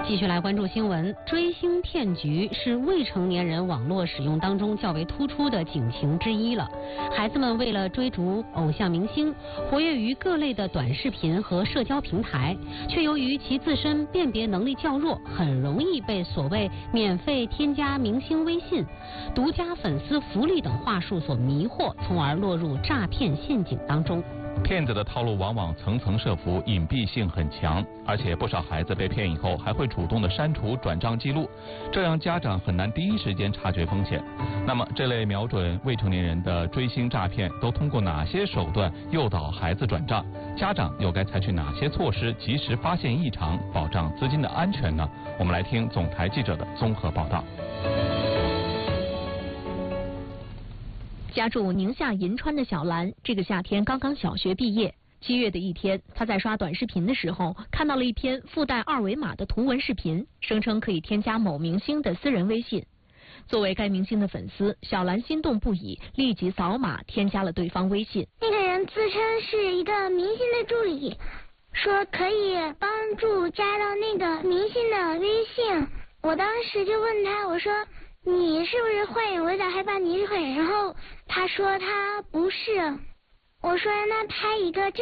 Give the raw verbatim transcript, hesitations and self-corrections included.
继续来关注新闻，追星骗局是未成年人网络使用当中较为突出的警情之一了。孩子们为了追逐偶像明星，活跃于各类的短视频和社交平台，却由于其自身辨别能力较弱，很容易被所谓免费添加明星微信、独家粉丝福利等话术所迷惑，从而落入诈骗陷阱当中。 骗子的套路往往层层设伏，隐蔽性很强，而且不少孩子被骗以后还会主动的删除转账记录，这样家长很难第一时间察觉风险。那么这类瞄准未成年人的追星诈骗都通过哪些手段诱导孩子转账？家长又该采取哪些措施及时发现异常，保障资金的安全呢？我们来听总台记者的综合报道。 家住宁夏银川的小兰，这个夏天刚刚小学毕业。七月的一天，她在刷短视频的时候，看到了一篇附带二维码的图文视频，声称可以添加某明星的私人微信。作为该明星的粉丝，小兰心动不已，立即扫码添加了对方微信。 那个人自称是一个明星的助理，说可以帮助加到那个明星的微信。我当时就问他，我说你是不是坏人？我有点害怕你是坏人。然后他说他不是。我说那拍一个